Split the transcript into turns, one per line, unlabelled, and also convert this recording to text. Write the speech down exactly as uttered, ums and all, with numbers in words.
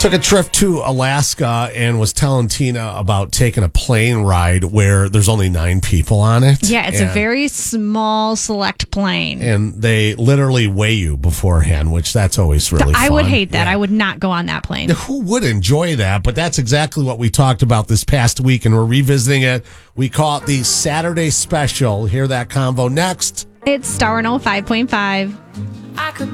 Took a trip to Alaska and was telling Tina about taking a plane ride where there's only nine people on it.
Yeah, it's
and,
a very small, select plane.
And they literally weigh you beforehand, which that's always really
I
fun.
would hate that.
Yeah.
I would not go on that plane.
Who would enjoy that? But that's exactly what we talked about this past week, and we're revisiting it. We call it the Saturday Special. Hear that convo next.
It's Star one oh five point five.
I could